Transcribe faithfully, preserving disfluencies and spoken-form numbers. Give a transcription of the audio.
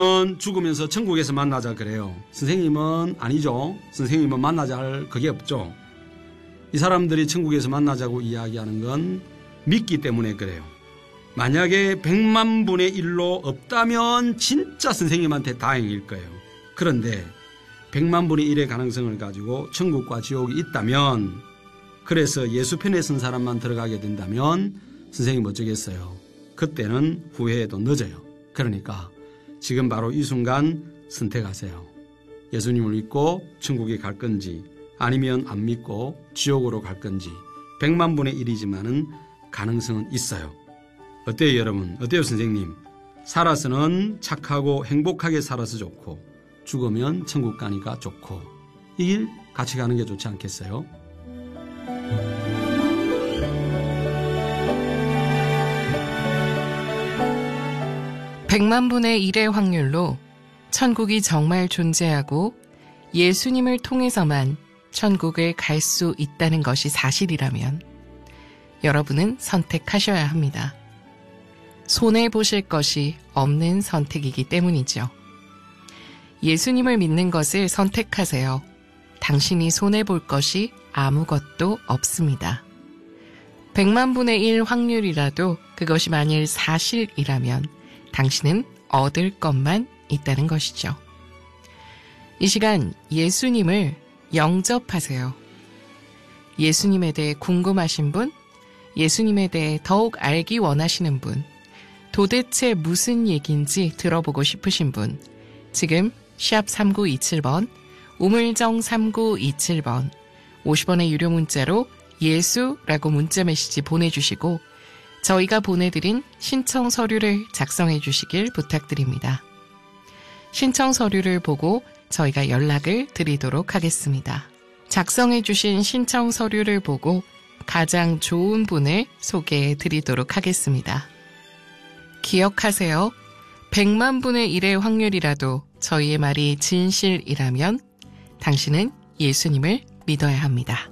죽으면서 천국에서 만나자 그래요. 선생님은 아니죠. 선생님은 만나자 할 그게 없죠. 이 사람들이 천국에서 만나자고 이야기하는 건 믿기 때문에 그래요. 만약에 백만 분의 일로 없다면 진짜 선생님한테 다행일 거예요. 그런데 백만 분의 일의 가능성을 가지고 천국과 지옥이 있다면, 그래서 예수 편에 선 사람만 들어가게 된다면 선생님 어쩌겠어요. 그때는 후회해도 늦어요. 그러니까 지금 바로 이 순간 선택하세요. 예수님을 믿고 천국에 갈 건지, 아니면 안 믿고 지옥으로 갈 건지. 백만 분의 일이지만은 가능성은 있어요. 어때요 여러분? 어때요 선생님? 살아서는 착하고 행복하게 살아서 좋고, 죽으면 천국 가니까 좋고, 이 길 같이 가는 게 좋지 않겠어요? 백만 분의 일의 확률로 천국이 정말 존재하고 예수님을 통해서만 천국을 갈 수 있다는 것이 사실이라면 여러분은 선택하셔야 합니다. 손해보실 것이 없는 선택이기 때문이죠. 예수님을 믿는 것을 선택하세요. 당신이 손해볼 것이 아무것도 없습니다. 백만 분의 일 확률이라도 그것이 만일 사실이라면 당신은 얻을 것만 있다는 것이죠. 이 시간 예수님을 영접하세요. 예수님에 대해 궁금하신 분, 예수님에 대해 더욱 알기 원하시는 분, 도대체 무슨 얘기인지 들어보고 싶으신 분, 지금 샵 삼구이칠 번, 우물정 삼구이칠 번, 오십 원의 유료 문자로 예수라고 문자 메시지 보내주시고 저희가 보내드린 신청 서류를 작성해 주시길 부탁드립니다. 신청 서류를 보고 저희가 연락을 드리도록 하겠습니다. 작성해 주신 신청 서류를 보고 가장 좋은 분을 소개해 드리도록 하겠습니다. 기억하세요. 백만 분의 일의 확률이라도 저희의 말이 진실이라면 당신은 예수님을 믿어야 합니다.